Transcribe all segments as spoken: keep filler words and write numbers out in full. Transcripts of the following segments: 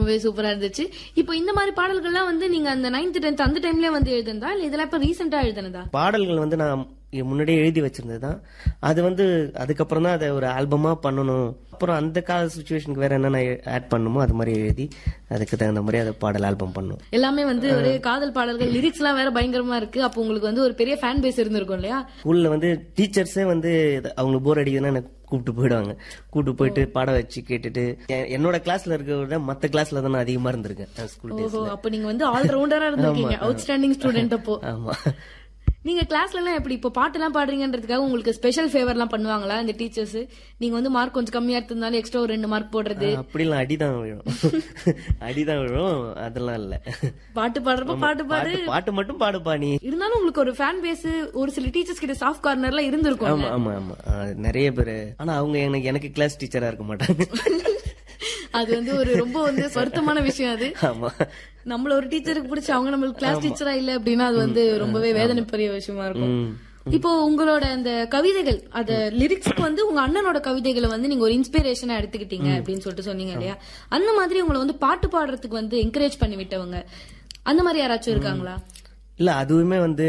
ரொம்பவே சூப்பரா இருந்துச்சு. இப்போ இந்த மாதிரி பாடல்கள்லாம் வந்து நீங்க அந்த நைன்த் டென்த் அந்த டைம்ல வந்து எழுதுனதா இல்ல இதெல்லாம் இப்ப ரீசெண்டா எழுதுனதா? பாடல்கள் வந்து நான் முன்னாடியே எழுதி வச்சிருந்ததுதான். அது வந்து அதுக்கப்புறம் தான் அதை ஒரு ஆல்பமா பண்ணணும். அப்புறம் அந்த கால சுச்சுவேஷனுக்கு வேற என்னென்ன ஆட் பண்ணுமோ அது மாதிரி எழுதி அதுக்கு தகுந்த மாதிரி அதை பாடல் ஆல்பம் பண்ணும். எல்லாமே வந்து ஒரே காதல் பாடல்கள், லிரிக்ஸ் எல்லாம் வேற பயங்கரமா இருக்கு. அப்போ உங்களுக்கு வந்து ஒரு பெரிய ஃபேன் பேஸ் இருந்திருக்கும் இல்லையா? ஸ்கூல்ல வந்து டீச்சர்ஸே வந்து அவங்களுக்கு போர் அடிக்குதுன்னா எனக்கு கூப்பிட்டு போயிடுவாங்க. கூப்பிட்டு போயிட்டு பாட வச்சு கேட்டுட்டு என்னோட கிளாஸ்ல இருக்கிறத விட மத்த கிளாஸ்ல தான் நான் அதிகமா இருந்திருக்கேன் ஸ்கூல் டேஸ்ல. அப்ப நீங்க வந்து ஆல் ரவுண்டரா இருந்திருக்கீங்க, அவுட்ஸ்டாண்டிங் ஸ்டூடெண்ட். அப்போ ஆமா. நீங்க கிளாஸ்ல எல்லாம் எப்படி இப்போ பாட்டு எல்லாம் பாடுறீங்கன்றதுக்காக உங்களுக்கு ஸ்பெஷல் ஃபேவர் எல்லாம் பண்ணுவாங்களா இந்த டீச்சர்ஸ்? நீங்க வந்து மார்க் கொஞ்சம் கம்மியா இருந்தாலும் எக்ஸ்ட்ரா ஒரு ரெண்டு மார்க் போடுறது அப்படிலாம் அடிதான் விழும். அடிதான் விழும், அதெல்லாம் இல்ல. பாட்டு பாடுறப்ப பாட்டு பாடு, பாட்டு மட்டும் பாடுப்பா நீ. இருந்தாலும் உங்களுக்கு ஒரு ஃபேன் பேஸ் ஒரு சில டீச்சர்ஸ் கிட்ட சாஃப்ட் கார்னர்ல இருந்திருக்கும். ஆமா ஆமா ஆமா நிறைய பேரு. ஆனா அவங்க எனக்கு எனக்கு கிளாஸ் டீச்சரா இருக்க மாட்டாங்க. அது வந்து ஒரு ரொம்ப வந்து வருத்தமான விஷயம். அது ஆமா, நம்மள ஒரு டீச்சருக்கு பிடிச்சி அவங்க நம்மளுக்கு கிளாஸ் டீச்சரா இல்ல அப்படின்னா அது வந்து ரொம்பவே வேதனை பெரிய விஷயமா இருக்கும். இப்போ உங்களோட அந்த கவிதைகள், அந்த லிரிக்ஸ்க்கு வந்து உங்க அண்ணனோட கவிதைகளை வந்து நீங்க ஒரு இன்ஸ்பிரேஷனா எடுத்துக்கிட்டீங்க அப்படின்னு சொல்லிட்டு சொன்னீங்க இல்லையா? அந்த மாதிரி உங்களை வந்து பாட்டு பாடுறதுக்கு வந்து என்கரேஜ் பண்ணி விட்டவங்க அந்த மாதிரி யாராச்சும் இருக்காங்களா? இல்ல, அதுவுமே வந்து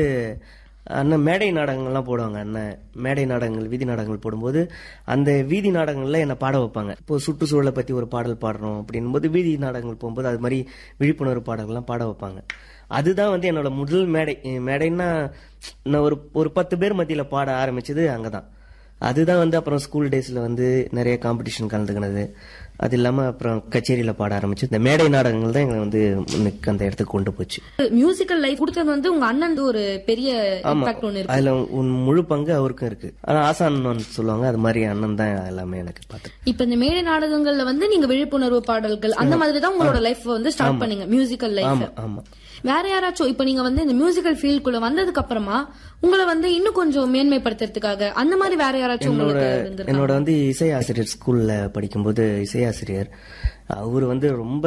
அண்ணன் மேடை நாடகங்கள்லாம் போடுவாங்க. அண்ணன் மேடை நாடகங்கள், வீதி நாடகங்கள் போடும்போது அந்த வீதி நாடகங்கள்ல என்ன பாட வைப்பாங்க. இப்போ சுற்றுச்சூழலை பத்தி ஒரு பாடல் பாடுறோம் அப்படின்னும் போது வீதி நாடகங்கள் போகும்போது அது மாதிரி விழிப்புணர்வு பாடல்கள்லாம் பாட வைப்பாங்க. அதுதான் வந்து என்னோட முதல் மேடை. மேடைன்னா நான் ஒரு ஒரு பத்து பேர் மத்தியில பாட ஆரம்பிச்சது அங்கதான். அதுதான் வந்து அப்புறம் ஸ்கூல் டேஸ்ல வந்து நிறைய காம்படிஷன் கலந்துக்கினது. அது இல்லாம அப்புறம் கச்சேரியில பாட ஆரம்பிச்சு இந்த மேடை நாடகங்கள் தான் எங்களை வந்து அந்த இடத்துக்கு கொண்டு போச்சு. மியூசிக்கல் லைஃப் கொடுத்தது வந்து உங்க அண்ணன் ஒரு பெரிய இம்பாக்ட் ஒன்னு இருக்கு. அதுல முழு பங்கு அவருக்கும் இருக்கு. ஆனா ஆசான் சொல்லுவாங்க, அது மாதிரி அண்ணன் தான் எல்லாமே எனக்கு பார்த்து. இப்ப இந்த மேடை நாடகங்கள்ல வந்து நீங்க விழிப்புணர்வு பாடல்கள் அந்த மாதிரி தான் உங்களோட லைஃப் வந்து ஸ்டார்ட் பண்ணீங்க, மியூசிக்கல் லைஃப். ஆமா. வேற யாராச்சும் இப்ப நீங்க வந்து இந்த மியூசிக்கல் ஃபீல்டுக்குள்ள வந்ததுக்கு அப்புறமா உங்களை வந்து இன்னும் கொஞ்சம் மேன்மைப்படுத்துறதுக்காக அந்த மாதிரி வேற யாராச்சும் உங்களுக்கு? என்னோட வந்து இசை ஆசிரியர், ஸ்கூல்ல படிக்கும்போது இசை ஆசிரியர் அவரு வந்து ரொம்ப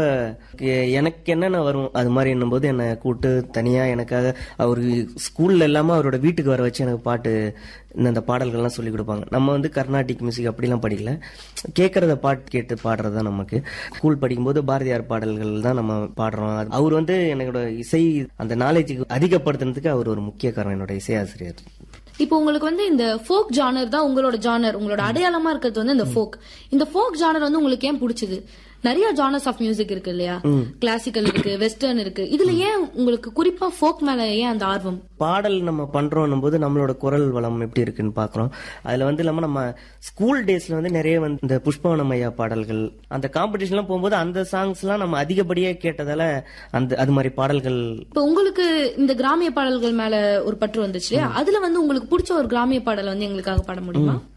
எனக்கு என்னென்ன வரும் அது மாதிரி என்னும் போது என்னை கூப்பிட்டு தனியா எனக்காக அவரு ஸ்கூல்ல இல்லாம அவரோட வீட்டுக்கு வர வச்சு எனக்கு பாட்டு இந்த பாடல்கள்லாம் சொல்லி கொடுப்பாங்க. நம்ம வந்து கர்நாடிக் மியூசிக் அப்படிலாம் படிக்கல, கேட்கறத பாட்டு கேட்டு பாடுறதுதான் நமக்கு. ஸ்கூல் படிக்கும்போது பாரதியார் பாடல்கள் தான் நம்ம பாடுறோம். அவர் வந்து என்னோட இசை அந்த நாலேஜுக்கு அதிகப்படுத்துறதுக்கு அவர் ஒரு முக்கிய காரணம், என்னோட இசை ஆசிரியர். இப்போ உங்களுக்கு வந்து இந்த ஃபோக் ஜானர் தான் உங்களோட ஜானர், உங்களோட அடையாளமா இருக்கிறது வந்து இந்த ஃபோக். இந்த ஃபோக் ஜானர் வந்து உங்களுக்கு ஏன் பிடிச்சது? நிறைய ஜானர்ஸ் ஆஃப் மியூசிக் இருக்கு இல்லையா? கிளாசிக்கல் இருக்கு, வெஸ்டர்ன் இருக்கு. இதுல ஏன் உங்களுக்கு குறிப்பா ஃபோக் மேல ஏன் அந்த ஆர்வம்? பாடல் நம்ம பண்றோம் போது நம்மளோட குரல் வளம் எப்படி இருக்குன்னு பாக்குறோம். அதுல வந்து இல்லாம நம்ம ஸ்கூல் டேஸ்ல வந்து நிறைய வந்து இந்த புஷ்பவனம் ஐயா பாடல்கள் அந்த காம்படிஷன் எல்லாம் போகும்போது அந்த சாங்ஸ் எல்லாம் நம்ம அதிகப்படியா கேட்டதால அந்த அது மாதிரி பாடல்கள். இப்ப உங்களுக்கு இந்த கிராமிய பாடல்கள் மேல ஒரு பற்று வந்துச்சு, அதுல வந்து உங்களுக்கு பிடிச்ச ஒரு கிராமிய பாடல் வந்து எங்களுக்காக பாட முடியுமா?